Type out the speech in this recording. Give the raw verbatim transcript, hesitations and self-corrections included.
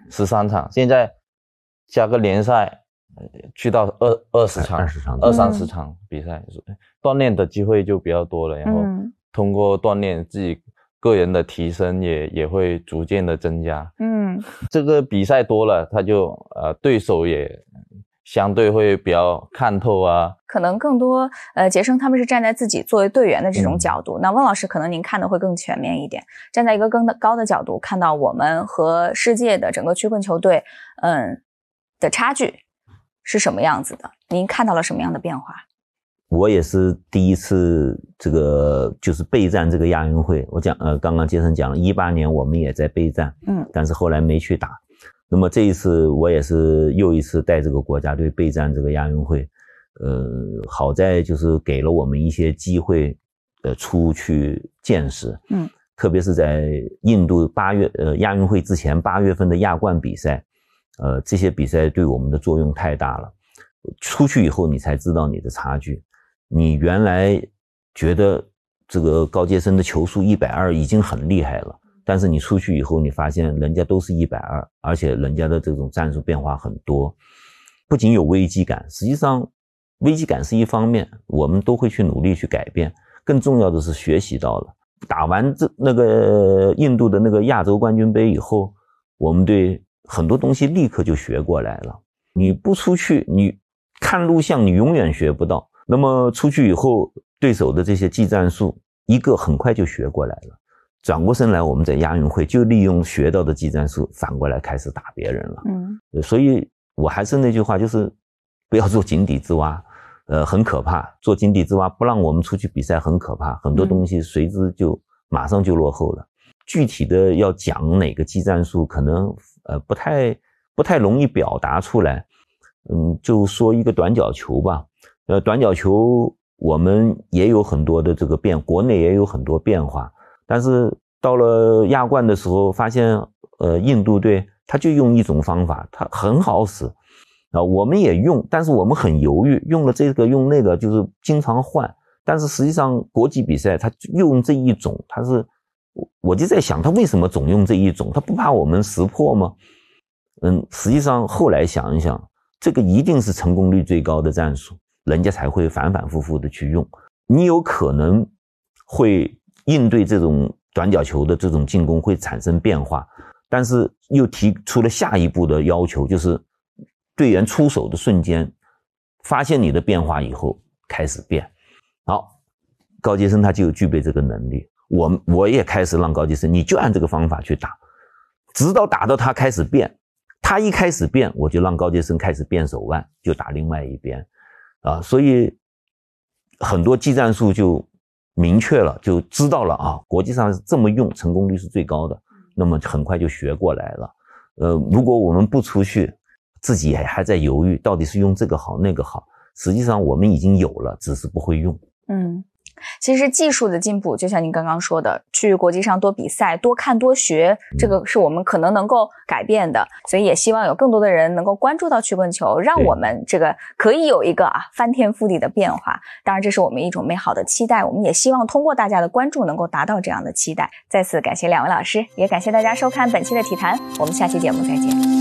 十三场，现在加个联赛，去到二二十场、 二十场、 二三十场比赛，嗯、锻炼的机会就比较多了。然后通过锻炼，自己个人的提升也也会逐渐的增加。嗯，这个比赛多了，他就呃对手也相对会比较看透啊。 可能更多呃杰生他们是站在自己作为队员的这种角度，嗯、那温老师可能您看的会更全面一点，站在一个更高的角度看到我们和世界的整个曲棍球队嗯的差距是什么样子的，您看到了什么样的变化？ 我也是第一次这个就是备战这个亚运会，我讲呃刚刚杰森讲了一八年我们也在备战，嗯，但是后来没去打。那么这一次我也是又一次带这个国家队备战这个亚运会，呃，好在就是给了我们一些机会，呃，出去见识，嗯，特别是在印度八月呃亚运会之前八月份的亚冠比赛，呃，这些比赛对我们的作用太大了。出去以后你才知道你的差距，你原来觉得这个高阶生的球速一百二已经很厉害了。但是你出去以后，你发现人家都是一百二，而且人家的这种战术变化很多，不仅有危机感，实际上危机感是一方面，我们都会去努力去改变，更重要的是学习到了。打完这那个印度的那个亚洲冠军杯以后，我们对很多东西立刻就学过来了。你不出去，你看录像你永远学不到，那么出去以后，对手的这些技战术一个很快就学过来了。转过身来，我们在亚运会就利用学到的技战术，反过来开始打别人了。嗯，所以我还是那句话，就是不要做井底之蛙，呃，很可怕。做井底之蛙不让我们出去比赛很可怕，很多东西随之就马上就落后了。嗯、具体的要讲哪个技战术，可能呃不太不太容易表达出来。嗯，就说一个短角球吧，呃，短角球我们也有很多的这个变，国内也有很多变化。但是到了亚冠的时候，发现呃印度队他就用一种方法，他很好使啊，我们也用，但是我们很犹豫，用了这个用那个，就是经常换。但是实际上国际比赛他用这一种，他是我就在想，他为什么总用这一种？他不怕我们识破吗？嗯，实际上后来想一想，这个一定是成功率最高的战术，人家才会反反复复的去用。你有可能会应对这种短角球的这种进攻会产生变化，但是又提出了下一步的要求，就是队员出手的瞬间发现你的变化以后开始变。好，高阶生他就具备这个能力，我我也开始让高阶生你就按这个方法去打，直到打到他开始变，他一开始变我就让高阶生开始变手腕，就打另外一边啊，所以很多技战术就明确了，就知道了啊，国际上这么用，成功率是最高的，那么很快就学过来了。呃，如果我们不出去，自己还在犹豫，到底是用这个好那个好，实际上我们已经有了，只是不会用。 嗯，其实技术的进步，就像您刚刚说的，去国际上多比赛、多看、多学，这个是我们可能能够改变的。所以也希望有更多的人能够关注到曲棍球，让我们这个可以有一个啊翻天覆地的变化。当然，这是我们一种美好的期待，我们也希望通过大家的关注，能够达到这样的期待。再次感谢两位老师，也感谢大家收看本期的体坛，我们下期节目再见。